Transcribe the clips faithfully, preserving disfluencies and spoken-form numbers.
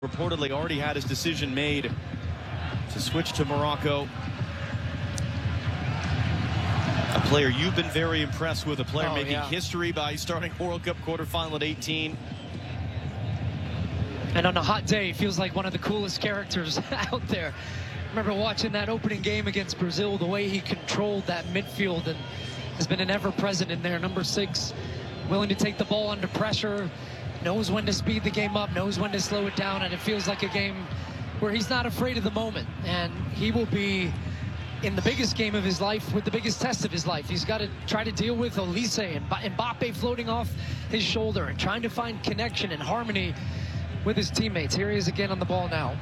Reportedly already had his decision made to switch to Morocco. A player you've been very impressed with, a player oh, making yeah. history by starting World Cup quarterfinal at eighteen. And on a hot day, he feels like one of the coolest characters out there. Remember watching that opening game against Brazil, the way he controlled that midfield and has been an ever-present in there. Number six, willing to take the ball under pressure, knows when to speed the game up, knows when to slow it down, and it feels like a game where he's not afraid of the moment. And he will be in the biggest game of his life with the biggest test of his life. He's got to try to deal with Olise and Mbappe floating off his shoulder and trying to find connection and harmony with his teammates. Here he is again on the ball now.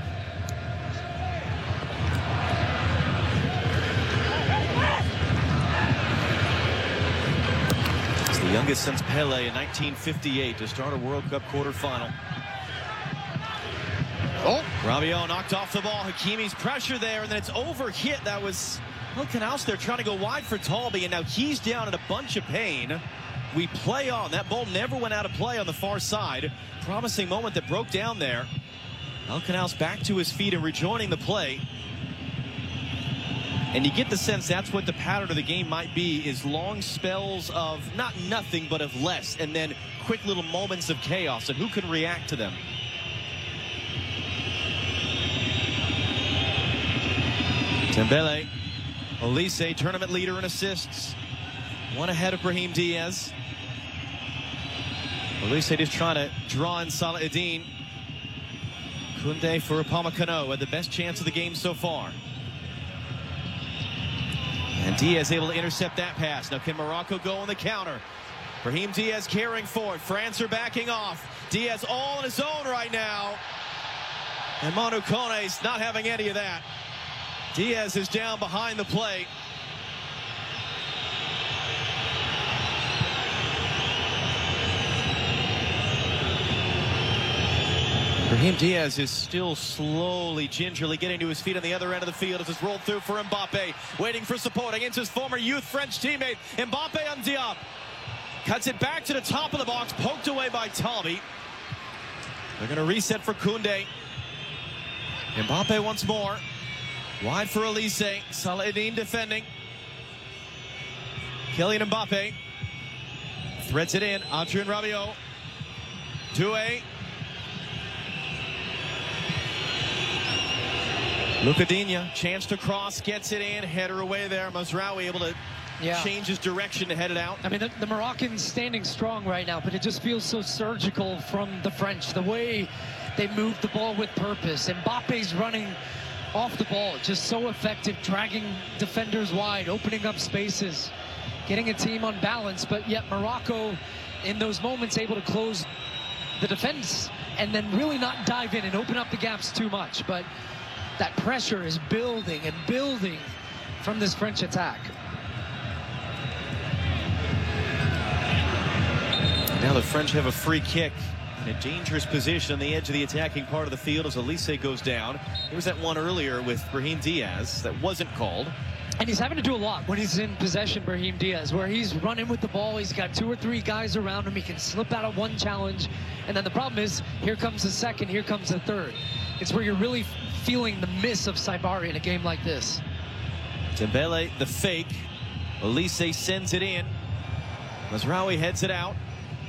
He's the youngest since Pele in nineteen fifty-eight to start a World Cup quarterfinal. Oh, Rabiot knocked off the ball. Hakimi's pressure there, and then it's overhit. That was Canals there trying to go wide for Talbi, and now he's down in a bunch of pain. We play on. That ball never went out of play on the far side. Promising moment that broke down there. Canals back to his feet and rejoining the play. And you get the sense that's what the pattern of the game might be, is long spells of not nothing, but of less, and then quick little moments of chaos, and who can react to them? Dembele, Olise, tournament leader in assists. One ahead of Brahim Diaz. Olise just trying to draw in Salah-Eddin. Koundé for Upamecano had the best chance of the game so far. And Diaz able to intercept that pass. Now can Morocco go on the counter? Brahim Diaz carrying forward. France are backing off. Diaz all on his own right now. And Manu Kone's not having any of that. Diaz is down behind the play. Brahim Diaz is still slowly, gingerly getting to his feet on the other end of the field as it's rolled through for Mbappe, waiting for support against his former youth French teammate. Mbappe on Diop. Cuts it back to the top of the box, poked away by Talbi. They're going to reset for Koundé. Mbappe once more. Wide for Olise. Salah-Eddin defending. Kylian Mbappe. Threads it in. Adrien Rabiot. Doué. Luca Digne, chance to cross, gets it in, header away there. Mazraoui able to yeah. change his direction to head it out. I mean, the, the Moroccans standing strong right now, but it just feels so surgical from the French. The way they move the ball with purpose. Mbappe's running off the ball, just so effective, dragging defenders wide, opening up spaces, getting a team on balance. But yet Morocco, in those moments, able to close the defense and then really not dive in and open up the gaps too much. But that pressure is building and building from this French attack. Now the French have a free kick in a dangerous position on the edge of the attacking part of the field as Olise goes down. There was that one earlier with Brahim Diaz that wasn't called. And he's having to do a lot when he's in possession, Brahim Diaz, where he's running with the ball. He's got two or three guys around him. He can slip out of one challenge. And then the problem is, here comes the second, here comes the third. It's where you're really feeling the miss of Saibari in a game like this. Dembele, the fake. Olise sends it in. Mazraoui heads it out.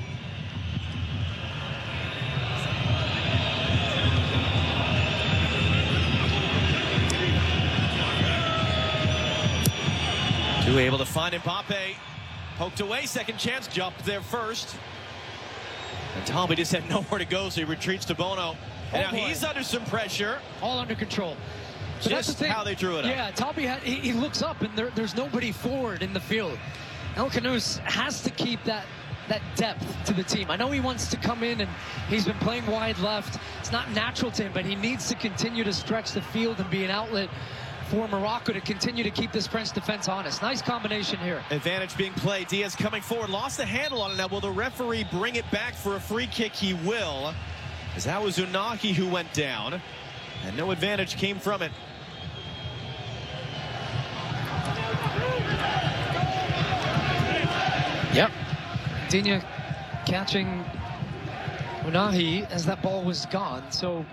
Doué able to find Mbappe. Poked away, second chance, jumped there first. And Talbi just had nowhere to go, so he retreats to Bono. And oh now boy. He's under some pressure. All under control. But Just that's the thing. How they drew it yeah, up. Yeah, Talbi, had, he, he looks up, and there, there's nobody forward in the field. El Khanous has to keep that, that depth to the team. I know he wants to come in, and he's been playing wide left. It's not natural to him, but he needs to continue to stretch the field and be an outlet for Morocco to continue to keep this French defense honest. Nice combination here. Advantage being played. Diaz coming forward, lost the handle on it. Now, will the referee bring it back for a free kick? He will, as that was Unaki who went down, and no advantage came from it. Yep. Digne catching Unahi, as that ball was gone. So